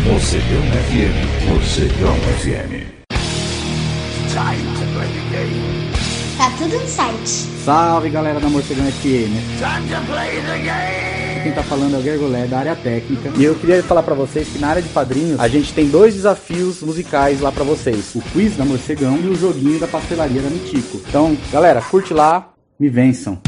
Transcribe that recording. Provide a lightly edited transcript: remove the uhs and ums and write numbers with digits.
Morcegão FM. Morcegão FM. Tá tudo no site. Salve, galera da Morcegão FM. Quem tá falando é o Gergolé, da área técnica. E eu queria falar pra vocês que na área de padrinhos a gente tem 2 desafios musicais lá pra vocês: o quiz da Morcegão e o joguinho da pastelaria da Mitico. Então, galera, curte lá, me vençam.